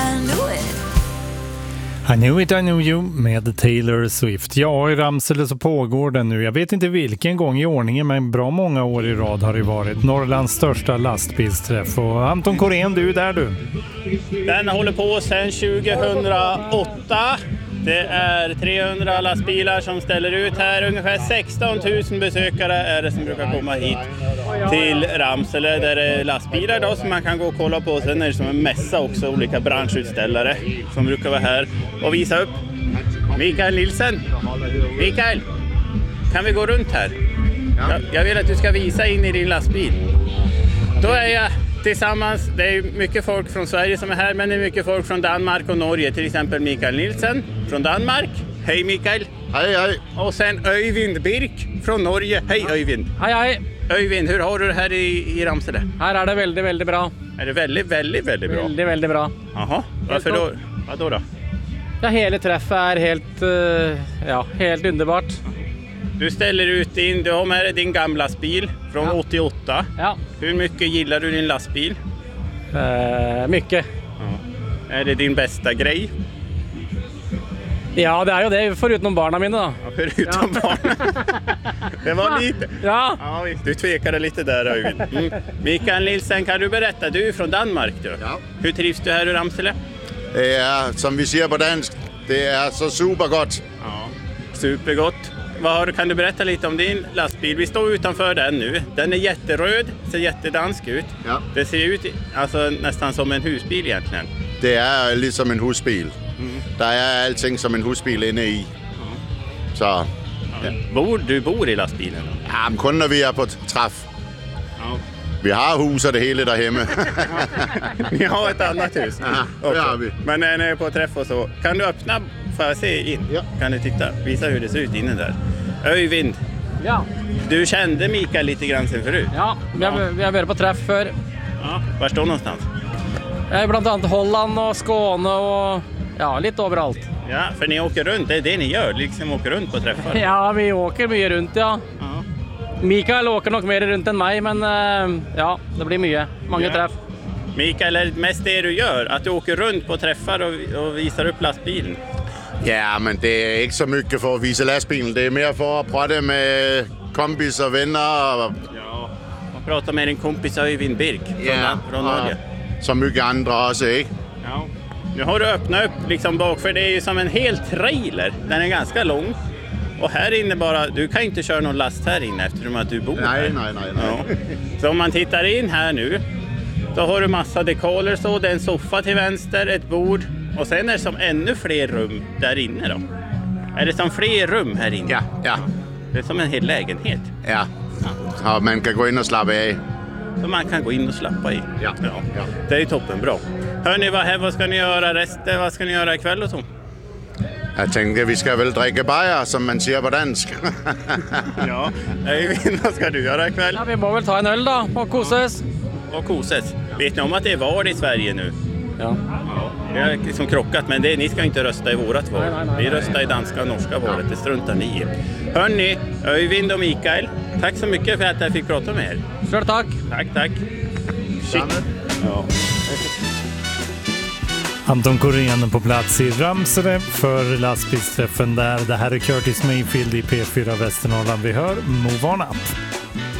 I knew it, I knew you med Taylor Swift. Ja, i Ramsele så pågår den nu. Jag vet inte vilken gång i ordningen, men bra många år i rad har det varit. Norrlands största lastbilsträff. Och Anton Korén, du är där du. Den håller på sedan 2008. Det är 300 lastbilar som ställer ut här. Ungefär 16 000 besökare är det som brukar komma hit till Ramsele. Där det är lastbilar då som man kan gå och kolla på. Sen är det som en mässa också, olika branschutställare som brukar vara här och visa upp. Mikael Nilsen. Mikael, kan vi gå runt här? Jag vill att du ska visa in i din lastbil. Då är jag tillsammans, det är mycket folk från Sverige som är här, men det är mycket folk från Danmark och Norge. Till exempel Mikael Nilsen från Danmark. Hej Mikael. Hej, hej. Och sen Öyvind Birk från Norge. Hej Öyvind. Hej, hej. Öyvind, hur har du det här i Ramsele? Här är det väldigt, väldigt bra. Är det väldigt bra? Väldigt, väldigt bra. Jaha, varför då? Vad då? Ja, hela träffen är helt underbart. Du ställer ut du har med dig din gamla lastbil från 88. Ja. Hur mycket gillar du din lastbil? Mycket. Ja. Är det din bästa grej? Ja, det är ju det, förutom barnen mina då. Ja, förutom barnen. Det var lite. Ja. Ja, du tvekade lite där, Öyvind. Mikael Nilsen, kan du berätta? Du är från Danmark, du. Ja. Hur trivs du här i Ramsele? Det är, som vi säger på dansk, det är så supergott. Ja, supergott. Kan du berätta lite om din lastbil? Vi står utanför den nu. Den är jätteröd, ser jättedansk ut. Ja. Det ser ut alltså, nästan som en husbil egentligen. Det är lite som en husbil. Där är allting som en husbil inne i. Så. Ja. Du bor i lastbilen? Ja, men kun när vi är på träff. Ja. Vi har hus och det hela där hemma. Ni har ett annat hus? Ja, det har vi. Men när ni är på träff och så, kan du öppna för att se in? Ja. Kan du titta? Visa hur det ser ut inne där. Öyvind, Ja. du kände Mikael lite grann sen förut? Ja, vi har varit på träff för. Ja. Var står någonstans? Bland annat Holland och Skåne och lite överallt. Ja, för ni åker runt, det är det ni gör, liksom åker runt på träffar. Ja, vi åker mycket runt, ja. Mikael åker nog mer runt än mig, men det blir mycket. Många träff. Mikael, är det mest det du gör? Att du åker runt på träffar och visar upp lastbilen? Ja, men det är inte så mycket för att visa lastbilen. Det är mer för att prata med kompis och vänner. Ja, och prata med din kompis Öyvind Birk från Norge. Som mycket andra också, inte? Ja. Nu har du öppnat upp liksom bak, för det är ju som en hel trailer. Den är ganska lång. Och här inne du kan inte köra någon last här inne eftersom att du bor här. Nej. Ja. Så om man tittar in här nu, då har du massa dekaler så. Det är en soffa till vänster, ett bord. Och sen är det som ännu fler rum där inne då. Är det som fler rum här inne? Ja. Det är som en hel lägenhet. Ja. Så man kan gå in och slappa av. Så man kan gå in och slappa i. Ja. Det är ju toppen bra. Hörni, vad ska ni göra resten? Vad ska ni göra ikväll och så? Jag tänkte vi ska väl dricka bajer som man säger på dansk. Ja, vad ska du göra ikväll? Ja, vi må väl ta en öl då och koses. Och koses. Vet ni om att det är val i Sverige nu? Ja. Vi har liksom krockat, men ni ska inte rösta i vårat val. Nej. Vi röstar i danska och norska valet, det struntar ni i. Hörni, Öyvind och Mikael, tack så mycket för att jag fick prata med er. Stort tack. Tack. Shit. Ja. Anton Korén på plats i Ramsele för lastbilsträffen där. Det här är Curtis Mayfield i P4 Västernorrland. Vi hör Move On Up.